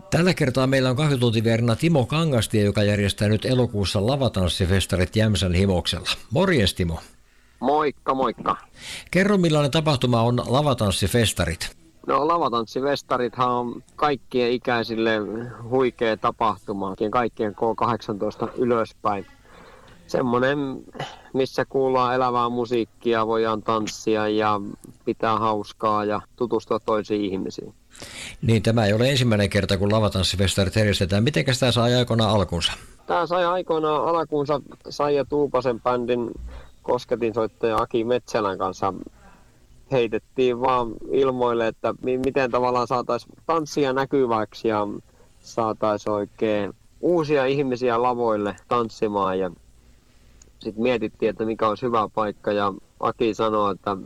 Tällä kertaa meillä on kahvituntivieraana Timo Kangastie, joka järjestää nyt elokuussa lavatanssifestarit Jämsän Himoksella. Morjes Timo. Moikka, moikka. Kerro millainen tapahtuma on lavatanssifestarit. No lavatanssifestarithan on kaikkien ikäisille huikea tapahtuma, kaikkien K18 ylöspäin. Semmoinen, missä kuullaan elävää musiikkia, voidaan tanssia ja pitää hauskaa ja tutustua toisiin ihmisiin. Niin, tämä ei ole ensimmäinen kerta, kun lavatanssifestarit järjestetään. Mitenkäs tämä sai aikoinaan alkunsa? Tämä sai aikoinaan alkunsa Saija Tuupasen bändin kosketinsoittaja Aki Metsälän kanssa. Heitettiin vaan ilmoille, että miten tavallaan saataisiin tanssia näkyväksi ja saataisiin oikein uusia ihmisiä lavoille tanssimaan. Ja sitten mietittiin, että mikä olisi hyvä paikka ja Aki sanoi, että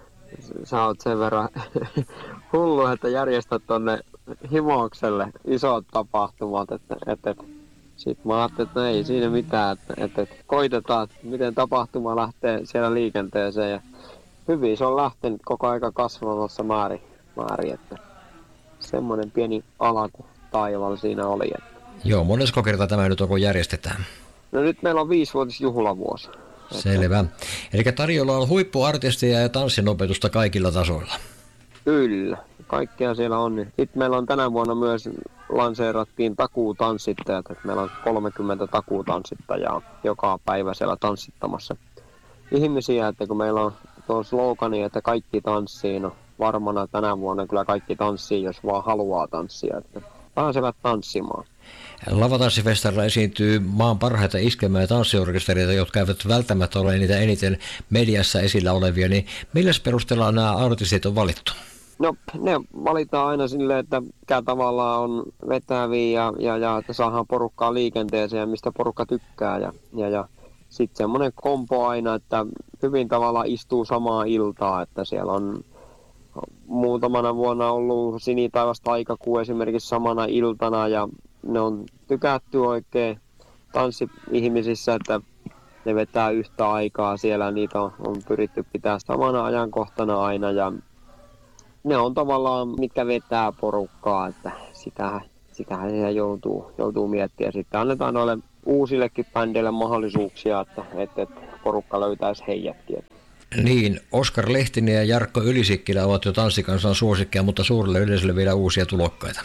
sä oot sen verran hullu, että järjestät tonne Himokselle isot tapahtumat. Sitten mä ajattelin, että no ei siinä mitään, että koitetaan, miten tapahtuma lähtee siellä liikenteeseen. Ja hyvin se on lähtenyt koko aika kasvamassa määrin, että semmoinen pieni alaku taivaalla siinä oli. Joo, monesko kerta tämä nyt on, kun järjestetään? No nyt meillä on 5-vuotisjuhlavuosi. Selvä. Eli tarjolla on huippuartisteja ja tanssinopetusta kaikilla tasoilla. Kyllä, kaikkea siellä on. Sitten meillä on tänä vuonna myös lanseerattiin takuutanssittajat, että meillä on 30 takuutanssittajaa joka päivä siellä tanssittamassa ihmisiä, että kun meillä on tuo slogani, että kaikki tanssii, no varmana tänä vuonna kyllä kaikki tanssii, jos vaan haluaa tanssia, että pääsevät tanssimaan. Lavatanssifestarilla esiintyy maan parhaita iskelmä- ja tanssiorkestereita, jotka eivät välttämättä ole niitä eniten mediassa esillä olevia, niin milläs perusteella nämä artistit on valittu? No ne valitaan aina silleen, että mikä tavallaan on vetäviä ja että saadaan porukkaa liikenteeseen ja mistä porukka tykkää ja sitten semmoinen kompo aina, että hyvin tavallaan istuu samaa iltaa, että siellä on muutamana vuonna ollut Sinitaivas taikakuu esimerkiksi samana iltana ja ne on tykätty oikein tanssi-ihmisissä, että ne vetää yhtä aikaa siellä, niitä on pyritty pitää samana ajankohtana aina ja ne on tavallaan, mitkä vetää porukkaa, että sitähän se joutuu miettimään. Sitten annetaan noille uusillekin bändeille mahdollisuuksia, että porukka löytäisi heidätkin. Niin, Oskar Lehtinen ja Jarkko Ylisikkilä ovat jo tanssikansan suosikkeja, mutta suurelle yleisölle vielä uusia tulokkaita.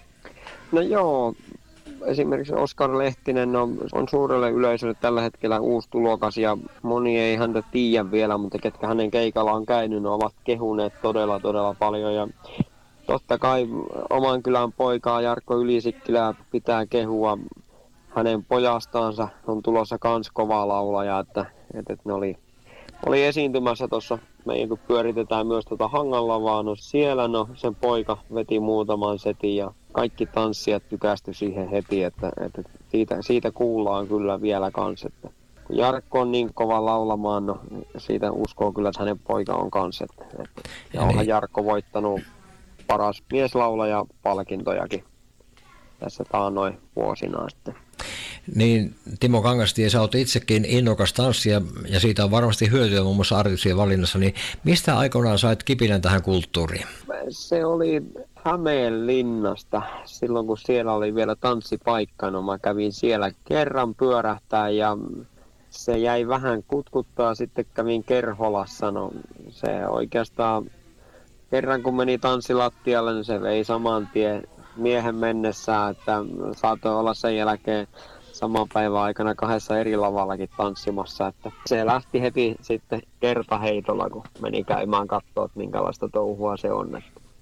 No joo, esimerkiksi Oskar Lehtinen on suurelle yleisölle tällä hetkellä uusi tulokas ja moni ei häntä tiedä vielä, mutta ketkä hänen keikalla on käynyt, ne ovat kehuneet todella paljon. Ja totta kai oman kylän poikaa Jarkko Ylisikkilää pitää kehua. Hänen pojastansa on tulossa kans kova laulaja, että ne oli esiintymässä tuossa, meidän kun pyöritetään myös Hanganlavaa, no siellä sen poika veti muutaman setin ja kaikki tanssijat tykästy siihen heti, että siitä kuullaan kyllä vielä kans, että kun Jarkko on niin kova laulamaan, no siitä uskoo kyllä, että hänen poika on kans, ja onhan Jarkko voittanut paras mieslaulaja palkintojakin tässä taannoin vuosina, että Niin, Timo Kangastie, sä oot itsekin innokas tanssia ja siitä on varmasti hyötyä muun muassa artistien valinnassa, niin mistä aikoinaan sait kipinän tähän kulttuuriin? Se oli Hämeenlinnasta, silloin kun siellä oli vielä tanssipaikka, no mä kävin siellä kerran pyörähtää ja se jäi vähän kutkuttaa, sitten kävin Kerholassa, no se oikeastaan kerran kun meni tanssilattialle, niin se vei saman tien miehen mennessä, että saattoi olla sen jälkeen saman päivän aikana 2 eri lavallakin tanssimassa, että se lähti heti sitten kertaheitolla, kun meni käymään katsoa, että minkälaista touhua se on.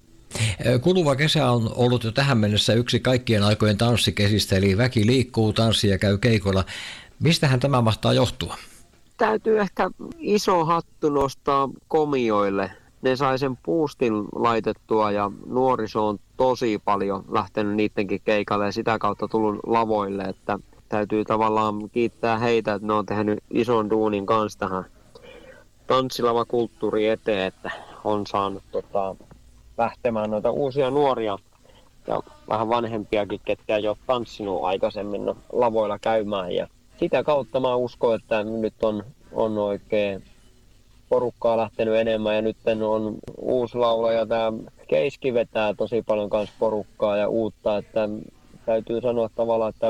Kuluva kesä on ollut jo tähän mennessä yksi kaikkien aikojen tanssikesistä, eli väki liikkuu, tanssia ja käy keikoilla. Mistähän tämä mahtaa johtua? Täytyy ehkä iso hattu nostaa komioille. Ne sai sen boostin laitettua ja nuoriso on tosi paljon lähtenyt niidenkin keikalle ja sitä kautta tullut lavoille, että täytyy tavallaan kiittää heitä, että ne on tehnyt ison duunin kanssa tähän tanssilavakulttuuriin eteen, että on saanut lähtemään noita uusia nuoria ja vähän vanhempiakin, ketkä ei ole tanssinut aikaisemmin lavoilla käymään ja sitä kautta mä uskon, että nyt on oikein porukkaa lähtenyt enemmän ja nyt on uusi laulaja, tämä Keiski vetää tosi paljon kans porukkaa ja uutta, että täytyy sanoa tavallaan, että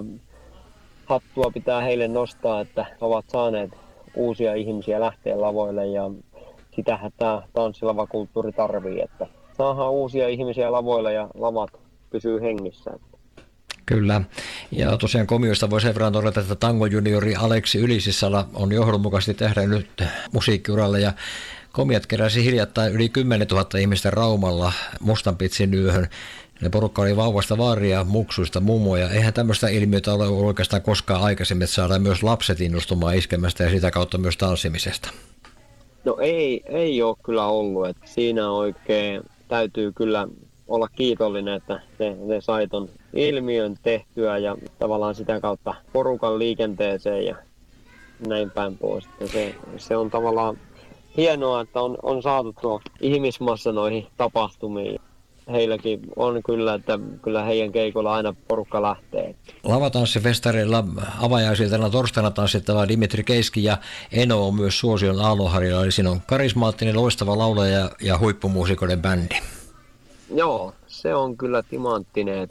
hattua pitää heille nostaa, että ovat saaneet uusia ihmisiä lähteä lavoille ja sitähän tämä tanssilavakulttuuri tarvii, että saadaan uusia ihmisiä lavoille ja lavat pysyy hengissä. Kyllä. Ja tosiaan komioista voi sen verran todeta, että Tango juniori Aleksi Ylisissala on johdonmukaisesti tehdä nyt musiikkiuralle ja komiat keräsi hiljattain yli 10 000 ihmistä Raumalla Mustanpitsin yöhön. Ne porukka oli vauvasta vaaria, muksuista mummoja. Eihän tämmöistä ilmiötä ole oikeastaan koskaan aikaisemmin, että saadaan myös lapset innostumaan iskemästä ja sitä kautta myös tanssimisesta. No ei ole kyllä ollut. Että siinä oikein täytyy kyllä olla kiitollinen, että ne sai ton ilmiön tehtyä ja tavallaan sitä kautta porukan liikenteeseen ja näin päin pois. Se on tavallaan hienoa, että on saatu tuo ihmismassa noihin tapahtumiin. Heilläkin on kyllä, että kyllä heidän keikolla aina porukka lähtee. Lavatanssifestareilla avajaisiltana torstaina tanssittava Dimitri Keiski ja Eno on myös suosion aallonharjalla, eli siinä on karismaattinen, loistava laulaja ja huippumuusikoiden bändi. Joo, se on kyllä timanttinen,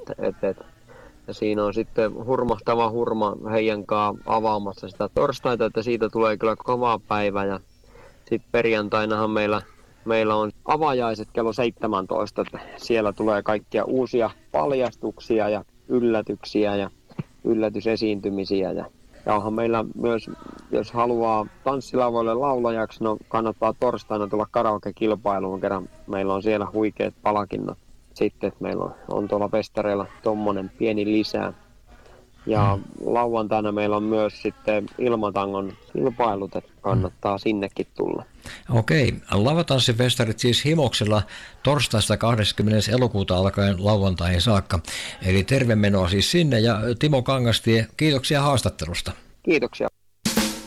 ja siinä on sitten hurmahtava hurma heidän kanssa avaamassa sitä torstaita, että siitä tulee kyllä kova päivä ja sitten perjantainahan meillä on avajaiset kello 17, että siellä tulee kaikkia uusia paljastuksia ja yllätyksiä ja yllätysesiintymisiä. Ja onhan meillä myös, jos haluaa tanssilavoille laulajaksi, no kannattaa torstaina tulla karaoke-kilpailuun, kerran meillä on siellä huikeat palkinnot. Sitten meillä on tuolla festareilla tommonen pieni lisää. Ja lauantaina meillä on myös sitten ilmatangon kilpailut, että kannattaa sinnekin tulla. Okei, lavatanssifestarit siis Himoksella torstaista 20. elokuuta alkaen lauantaihin saakka. Eli tervemenoa siis sinne ja Timo Kangastie, kiitoksia haastattelusta. Kiitoksia.